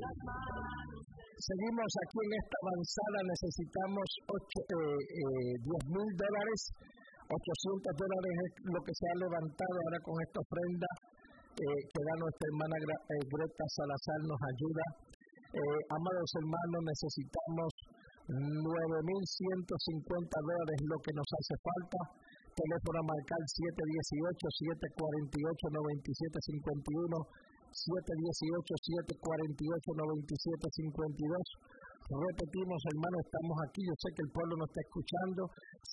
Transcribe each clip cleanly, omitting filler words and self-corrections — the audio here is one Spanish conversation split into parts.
Seguimos aquí en esta avanzada. Necesitamos $10,000. $800 es lo que se ha levantado ahora con esta ofrenda que da nuestra hermana Greta Salazar, nos ayuda. Amados hermanos, necesitamos $9,150, lo que nos hace falta. Teléfono a marcar 718-748-9751, 718-748-9752. Repetimos, hermano, estamos aquí. Yo sé que el pueblo nos está escuchando.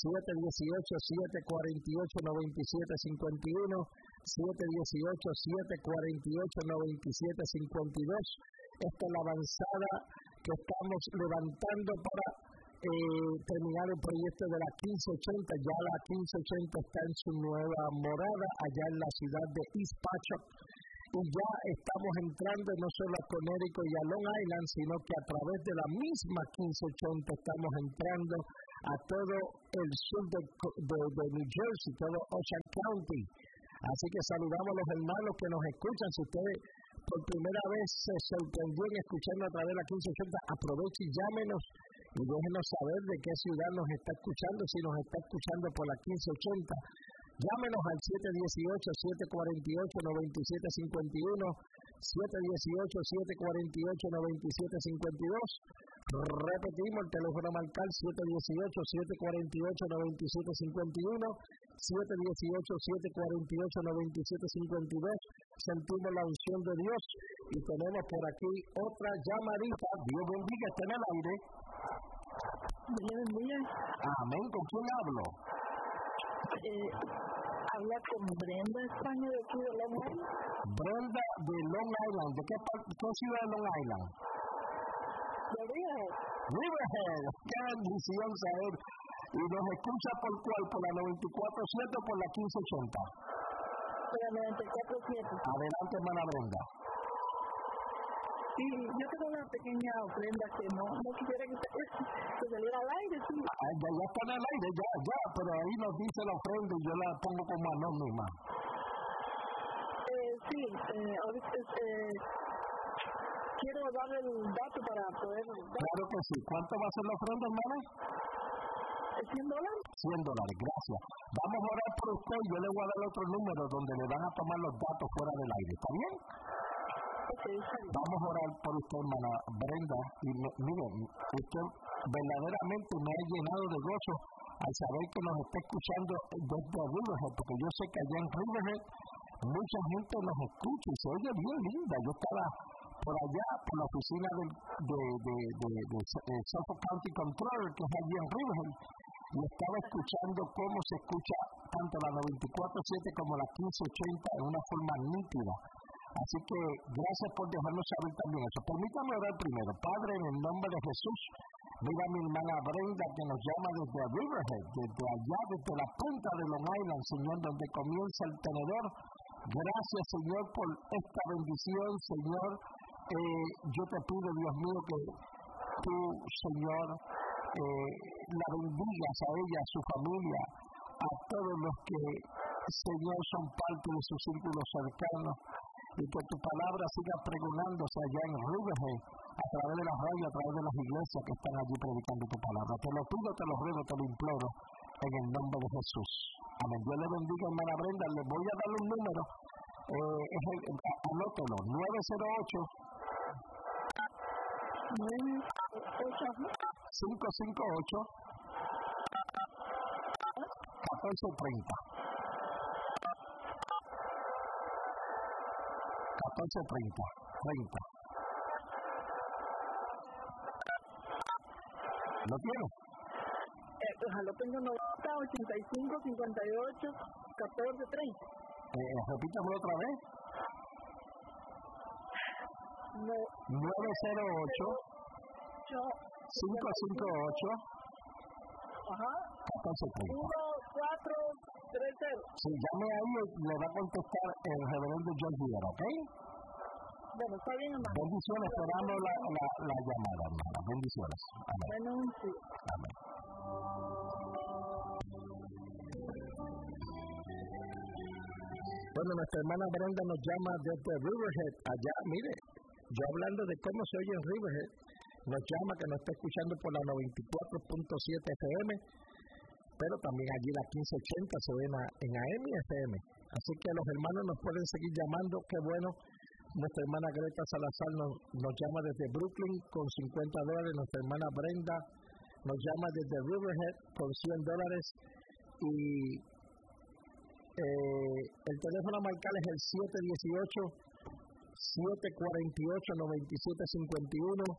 718-748-9751, 718-748-9752. Esta es la avanzada que estamos levantando para terminar el proyecto de la 1580. Ya la 1580 está en su nueva morada allá en la ciudad de East Patchogue, y ya estamos entrando no solo a Connecticut y a Long Island, sino que a través de la misma 1580 estamos entrando a todo el sur de New Jersey, todo Ocean County. Así que saludamos a los hermanos que nos escuchan. Si ustedes por primera vez se sorprendió en escucharnos a través de la 1580, aproveche y llámenos y déjenos saber de qué ciudad nos está escuchando. Si nos está escuchando por la 1580, llámenos al 718-748-9751, 718-748-9752. Repetimos, el teléfono a marcar 718-748-9751, 718-748-9752. Sentimos la unción de Dios y tenemos por aquí otra llamadita. Dios bendiga, está en el aire. Dios bendiga. Amén. ¿Con quién hablo? Habla con Brenda España de aquí de Long Island. Brenda de Long Island. ¿De qué ciudad de Long Island? De Riverhead. Riverhead. Qué bendición saber. ¿Y nos escucha por cuál? ¿Por la 94.7 o por la 1580? Por la 94.7. Adelante, hermana Brenda. Sí, yo tengo una pequeña ofrenda que no quisiera que saliera al aire, sí. Ya está en el aire, ya, pero ahí nos dice la ofrenda y yo la pongo como anónima. Sí, ahorita quiero darle el dato para poder... Claro que sí. ¿Cuánto va a ser la ofrenda, hermana? $100. $100, gracias. Vamos a orar por usted y yo le voy a dar otro número donde le van a tomar los datos fuera del aire. ¿Está bien? Okay. Vamos a orar por usted, hermana Brenda. Y miren, usted verdaderamente me ha llenado de gozo al saber que nos está escuchando desde Riverhead, porque yo sé que allá en Riverhead mucha gente nos escucha y se oye bien linda. Yo estaba por allá, por la oficina de Suffolk County Controller, que es allí en Riverhead, y estaba escuchando cómo se escucha tanto la 94.7 como la 1580 en una forma nítida. Así que gracias por dejarnos saber también eso. Permítame orar primero. Padre, en el nombre de Jesús, mira a mi hermana Brenda que nos llama desde Riverhead, desde allá, desde la punta de Long Island, Señor, donde comienza el tenedor. Gracias, Señor, por esta bendición, Señor. Yo te pido, Dios mío, que tú, Señor, la bendigas a ella, a su familia, a todos los que, Señor, son parte de su círculo cercano, y que tu palabra siga pregonándose allá en Riverhead, a través de las radios, a través de las iglesias que están allí predicando tu palabra. Te lo pido, te lo ruego, te lo imploro, en el nombre de Jesús. Amén. Dios le bendiga, hermana Brenda. Le voy a dar un número, anótelo, 558-1430. 1430. ¿Lo tiene? Lo tengo 90, 85, 58, 14, 30. Repítame otra vez. 908 558 1430. 1430. Sí, llame ahí y le va a contestar el reverendo John Rivera, ¿ok? Bueno, está bien, hermano. Bendiciones, esperamos la llamada, hermana. Bendiciones. Amén. Bueno, sí. Amén. Bueno, nuestra hermana Brenda nos llama desde Riverhead, allá, mire, yo hablando de cómo se oye en Riverhead, nos llama que nos está escuchando por la 94.7 FM, pero también allí la 1580 se ven en AM y FM. Así que los hermanos nos pueden seguir llamando, qué bueno. Nuestra hermana Greta Salazar nos llama desde Brooklyn con $50, nuestra hermana Brenda nos llama desde Riverhead con $100 y el teléfono a marcar es el 718-748-9751,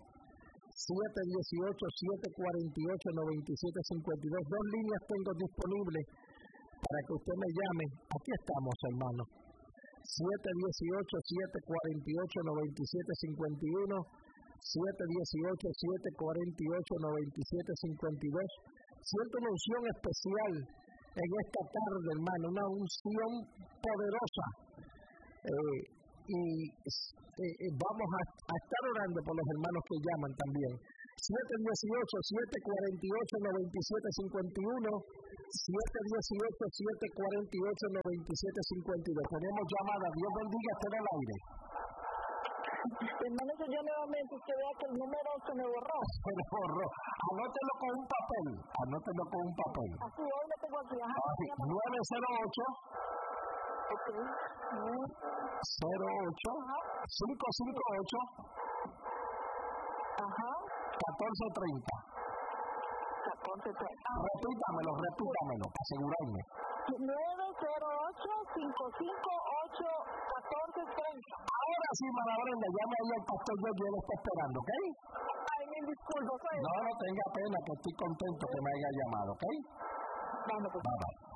718-748-9752. 2 líneas tengo disponibles para que usted me llame. Aquí estamos, hermano. 718-748-9751, 718-748-9752. Siento una unción especial en esta tarde, hermano, una unción poderosa. Vamos a estar orando por los hermanos que llaman también. 718-748-9751, 718-748-9752. Tenemos llamada. Dios bendiga, estar al aire. Hermano, yo nuevamente, usted vea que el número se me borró. Se me borró. Anótelo con un papel. Anótelo con un papel. Así, hoy lo tengo aquí. 908 558 1430. Repítamelo, para asegurarme. 908-558-1430. Ahora sí, Mara Brenda, llame ahí al pastor George, él está esperando, ¿ok? Ay, me disculpo. No tenga pena, que estoy contento que me haya llamado, ¿ok? Vamos, pues. Bye.